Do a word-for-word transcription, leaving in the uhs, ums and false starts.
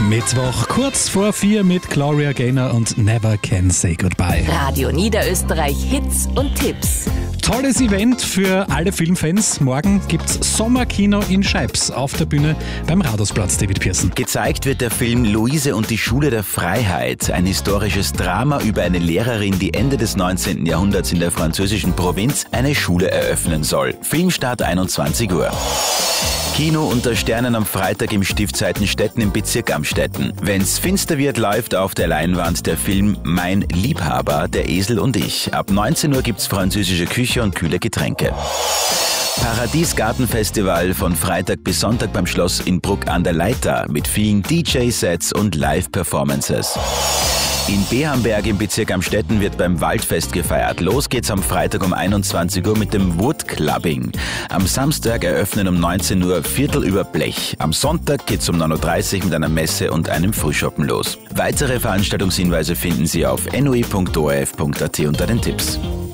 Mittwoch, kurz vor vier mit Gloria Gaynor und Never Can Say Goodbye. Radio Niederösterreich Hits und Tipps. Tolles Event für alle Filmfans. Morgen gibt's Sommerkino in Scheibs auf der Bühne beim Rathausplatz, David Pearson. Gezeigt wird der Film Luise und die Schule der Freiheit, ein historisches Drama über eine Lehrerin, die Ende des neunzehnten Jahrhunderts in der französischen Provinz eine Schule eröffnen soll. Filmstart einundzwanzig Uhr. Kino unter Sternen am Freitag im Stift Seitenstetten im Bezirk Amstetten. Wenn's finster wird, läuft auf der Leinwand der Film Mein Liebhaber, der Esel und ich. Ab neunzehn Uhr gibt's französische Küche und kühle Getränke. Paradies Gartenfestival von Freitag bis Sonntag beim Schloss Innsbruck an der Leiter mit vielen D J-Sets und Live-Performances. In Behamberg im Bezirk Amstetten wird beim Waldfest gefeiert. Los geht's am Freitag um einundzwanzig Uhr mit dem Wood Clubbing. Am Samstag eröffnen um neunzehn Uhr Viertel über Blech. Am Sonntag geht's um neun Uhr dreißig mit einer Messe und einem Frühschoppen los. Weitere Veranstaltungshinweise finden Sie auf n o e punkt o r f punkt a t unter den Tipps.